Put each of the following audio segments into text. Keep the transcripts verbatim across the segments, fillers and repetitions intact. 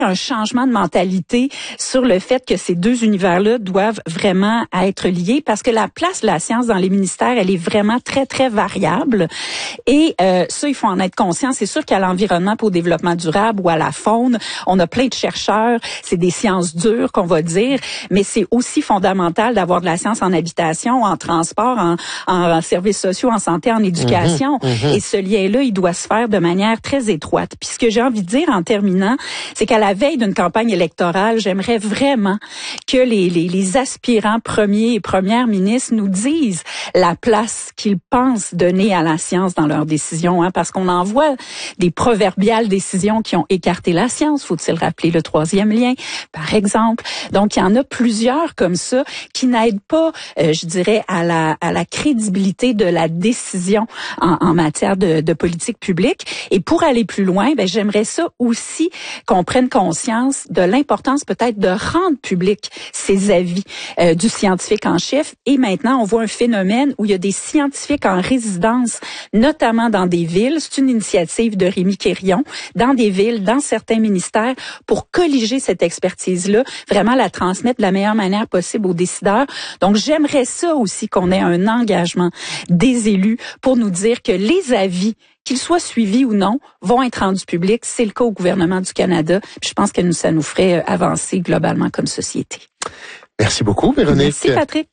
un changement de mentalité sur le fait que ces deux univers-là doivent vraiment être liés parce que la place de la science dans les ministères, elle est vraiment très, très variable. Et euh, ça, il faut en être conscient. C'est sûr qu'à l'environnement pour le développement durable ou à la faune, on a plein de chercheurs. C'est des sciences dures qu'on va dire, mais c'est aussi fondamental d'avoir de la science en habitation, en transport, en, en, en services sociaux, en santé, en éducation. Mmh, mmh. Et ce lien-là, il doit se faire de manière très étroite. Puis ce que j'ai envie de dire en terminant, c'est qu'à la veille d'une campagne électorale, j'aimerais vraiment que les, les, les aspirants premiers et premières ministres nous disent la place qu'ils pensent donner à la science dans leurs décisions, hein, parce qu'on en voit des proverbiales décisions qui ont écarté la science, faut-il rappeler le troisième lien, par exemple. Donc, il y en a plusieurs comme ça qui n'aident pas, euh, je dirais, à la, à la crédibilité de la décision en, en matière de, de politique publique. Et pour aller plus loin, ben, j'aimerais ça aussi qu'on prenne conscience de l'importance peut-être de rendre public ces avis euh, du scientifique en chef. Et maintenant, on voit un phénomène où il y a des scientifiques en résidence, notamment dans des villes. C'est une initiative de Rémi Quirion, dans des villes, dans certains ministères, pour colliger cette expertise-là, vraiment la transmettre de la meilleure manière possible aux décideurs. Donc, j'aimerais ça aussi qu'on ait un engagement des élus pour nous dire que les avis, qu'ils soient suivis ou non, vont être rendus publics. C'est le cas au gouvernement du Canada. Puis je pense que nous, ça nous ferait avancer globalement comme société. Merci beaucoup, Véronique. Merci, Patrick.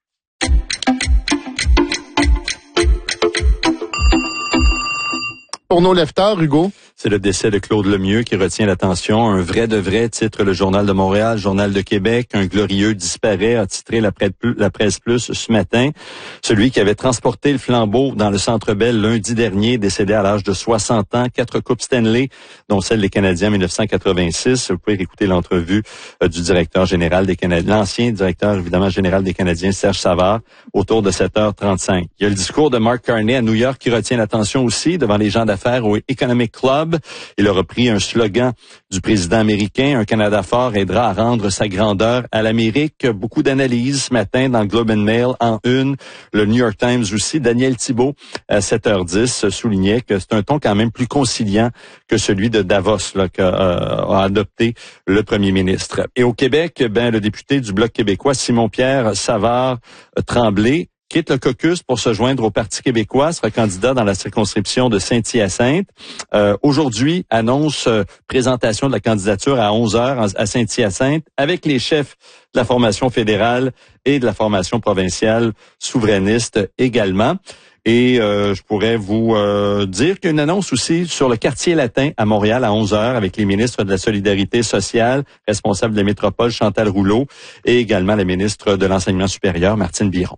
Pour nos leftards, Hugo. C'est le décès de Claude Lemieux qui retient l'attention. Un vrai de vrai, titre le Journal de Montréal, Journal de Québec. Un glorieux disparaît, a titré la Presse Plus, la Presse Plus ce matin. Celui qui avait transporté le flambeau dans le Centre Bell lundi dernier, décédé à l'âge de soixante ans. Quatre coupes Stanley, dont celle des Canadiens en dix-neuf cent quatre-vingt-six. Vous pouvez écouter l'entrevue euh, du directeur général des Canadiens, l'ancien directeur évidemment général des Canadiens, Serge Savard, autour de sept heures trente-cinq. Il y a le discours de Mark Carney à New York qui retient l'attention aussi devant les gens d'affaires au Economic Club. Il a repris un slogan du président américain, un Canada fort aidera à rendre sa grandeur à l'Amérique. Beaucoup d'analyses ce matin dans le Globe and Mail en une, le New York Times aussi. Daniel Thibault, à sept heures dix, soulignait que c'est un ton quand même plus conciliant que celui de Davos là, qu'a euh, a adopté le premier ministre. Et au Québec, ben le député du Bloc québécois, Simon-Pierre Savard Tremblay, quitte le caucus pour se joindre au Parti québécois, sera candidat dans la circonscription de Saint-Hyacinthe. Euh, aujourd'hui, annonce euh, présentation de la candidature à onze heures à Saint-Hyacinthe avec les chefs de la formation fédérale et de la formation provinciale souverainiste également. Et euh, je pourrais vous euh, dire qu'il y a une annonce aussi sur le quartier latin à Montréal à onze heures avec les ministres de la Solidarité sociale, responsable de la métropole Chantal Rouleau, et également la ministre de l'Enseignement supérieur, Martine Biron.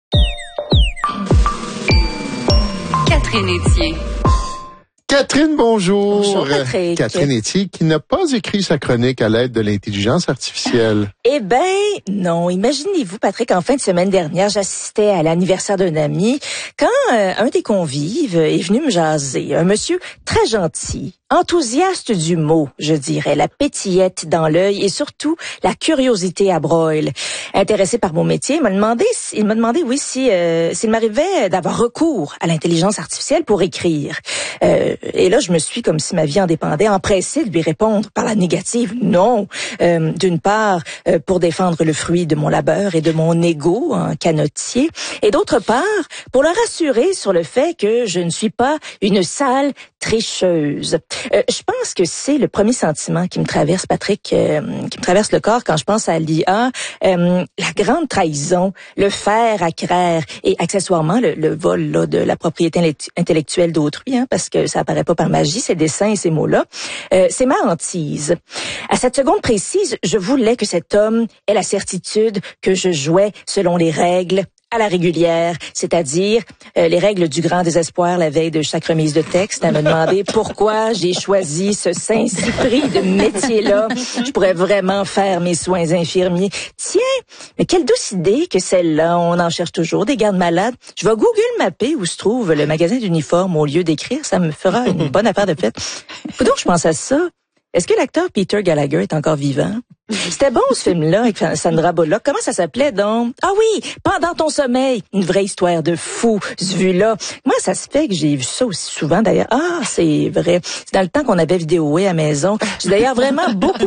Catherine Etier. Catherine, bonjour. Bonjour, Patrick. Catherine Etier, qui n'a pas écrit sa chronique à l'aide de l'intelligence artificielle. Eh ben, non. Imaginez-vous, Patrick, en fin de semaine dernière, j'assistais à l'anniversaire d'un ami quand euh, un des convives est venu me jaser. Un monsieur très gentil, enthousiaste du mot, je dirais, la pétillette dans l'œil et surtout la curiosité à broil. Intéressé par mon métier, il m'a demandé, il m'a demandé, oui, si euh, s'il m'arrivait d'avoir recours à l'intelligence artificielle pour écrire. Euh, et là, je me suis, comme si ma vie en dépendait, empressée de lui répondre par la négative. Non. Euh, d'une part, euh, pour défendre le fruit de mon labeur et de mon ego en canotier, et d'autre part, pour le rassurer sur le fait que je ne suis pas une sale tricheuse. Euh, je pense que c'est le premier sentiment qui me traverse, Patrick, euh, qui me traverse le corps quand je pense à l'I A. Euh, la grande trahison, le fer à craire et accessoirement le, le vol là, de la propriété intellectuelle d'autrui, hein, parce que ça apparaît pas par magie, ces dessins et ces mots-là. Euh, c'est ma hantise. À cette seconde précise, je voulais que cet homme ait la certitude que je jouais selon les règles à la régulière, c'est-à-dire euh, les règles du grand désespoir la veille de chaque remise de texte, à me demander pourquoi j'ai choisi ce Saint-Cyprien de métier-là. Je pourrais vraiment faire mes soins infirmiers. Tiens, mais quelle douce idée que celle-là. On en cherche toujours des gardes malades. Je vais Google mapper où se trouve le magasin d'uniformes au lieu d'écrire. Ça me fera une bonne affaire de fête. Faut donc je pense à ça. Est-ce que l'acteur Peter Gallagher est encore vivant? C'était bon, ce film-là, avec Sandra Bullock. Comment ça s'appelait, donc? Ah oui, Pendant ton sommeil. Une vraie histoire de fou, ce vu-là. Comment ça se fait que j'ai vu ça aussi souvent, d'ailleurs? Ah, c'est vrai. C'est dans le temps qu'on avait vidéoé à la maison. J'ai d'ailleurs vraiment beaucoup